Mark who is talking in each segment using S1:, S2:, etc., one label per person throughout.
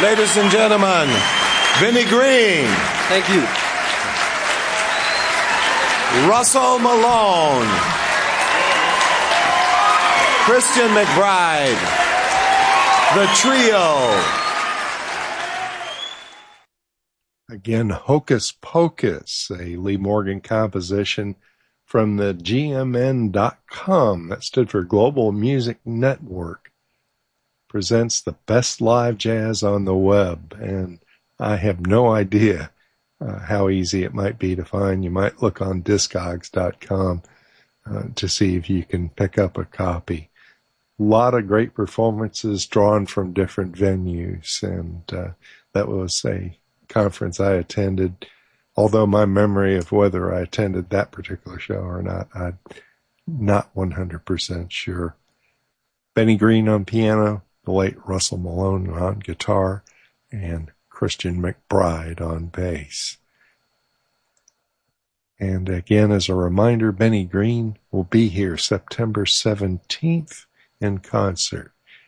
S1: Ladies and gentlemen, Benny Green.
S2: Thank you.
S1: Russell Malone. Christian McBride. The Trio.
S3: Again, Hocus Pocus, a Lee Morgan composition from the GMN.com, that stood for Global Music Network, presents the best live jazz on the web. And I have no idea how easy it might be to find. You might look on Discogs.com to see if you can pick up a copy. A lot of great performances drawn from different venues, and that was a conference I attended. Although my memory of whether I attended that particular show or not, I'm not 100% sure. Benny Green on piano, the late Russell Malone on guitar, and Christian McBride on bass. And again, as a reminder, Benny Green will be here September 17th in concert.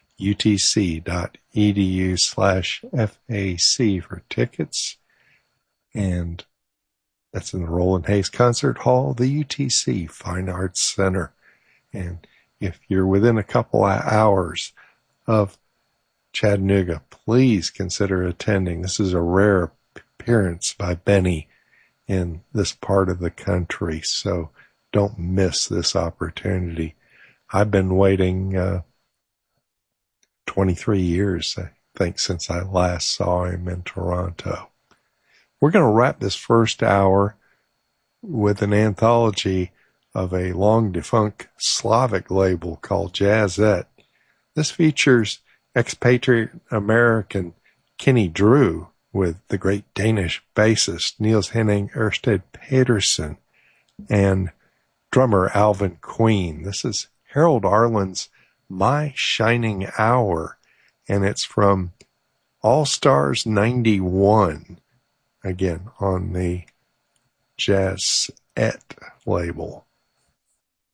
S3: utc.edu/FAC for tickets. And that's in the Roland Hayes Concert Hall, the UTC Fine Arts Center. And if you're within a couple of hours of Chattanooga, please consider attending. This is a rare appearance by Benny in this part of the country, so don't miss this opportunity. I've been waiting 23 years, I think, since I last saw him in Toronto. We're going to wrap this first hour with an anthology of a long-defunct Slavic label called Jazzette. This features expatriate American Kenny Drew with the great Danish bassist Niels Henning Ørsted Pedersen and drummer Alvin Queen. This is Harold Arlen's My Shining Hour, and it's from All Stars 91, again on the Jazzette label.